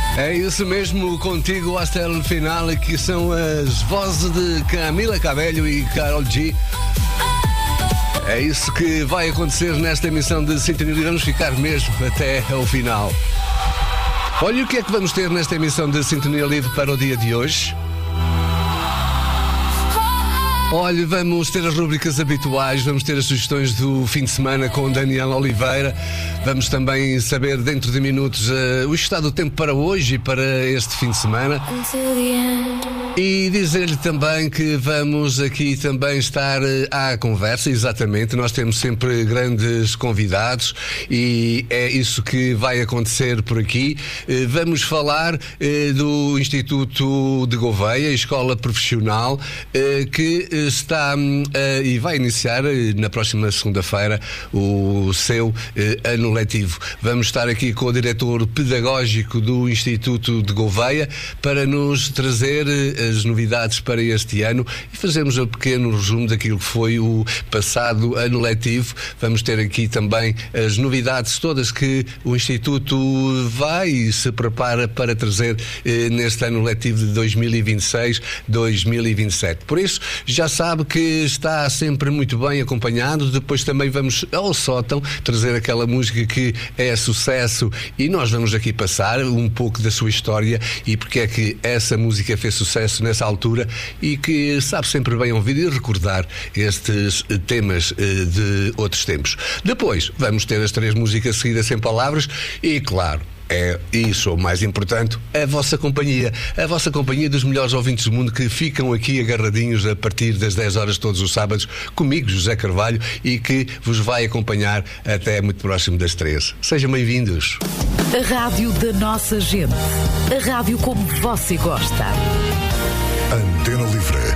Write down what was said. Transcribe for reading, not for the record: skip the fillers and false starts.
É isso mesmo, contigo hasta el final, que são as vozes de Camila Cabello e Karol G. É isso que vai acontecer nesta emissão de Sintonia e vamos ficar mesmo até ao final. Olha o que é que vamos ter nesta emissão de Sintonia Livre para o dia de hoje. Olha, vamos ter as rubricas habituais, vamos ter as sugestões do fim de semana com Daniel Oliveira. Vamos também saber dentro de minutos o estado do tempo para hoje e para este fim de semana. E dizer-lhe também que vamos aqui também estar à conversa, exatamente. Nós temos sempre grandes convidados e é isso que vai acontecer por aqui. Vamos falar do Instituto de Gouveia, Escola Profissional, que está e vai iniciar na próxima segunda-feira o seu ano letivo. Vamos estar aqui com o diretor pedagógico do Instituto de Gouveia para nos trazer as novidades para este ano e fazermos um pequeno resumo daquilo que foi o passado ano letivo. Vamos ter aqui também as novidades todas que o Instituto vai e se prepara para trazer neste ano letivo de 2026-2027. Por isso, já sabe que está sempre muito bem acompanhado. Depois também vamos ao sótão trazer aquela música que é sucesso e nós vamos aqui passar um pouco da sua história e porque é que essa música fez sucesso nessa altura e que sabe sempre bem ouvir e recordar estes temas de outros tempos. Depois vamos ter as 3 músicas seguidas sem palavras e, claro, é isso o mais importante, a vossa companhia dos melhores ouvintes do mundo que ficam aqui agarradinhos a partir das 10 horas todos os sábados comigo, José Carvalho, e que vos vai acompanhar até muito próximo das 3. Sejam bem-vindos. A rádio da nossa gente, a rádio como você gosta. Antena Livre.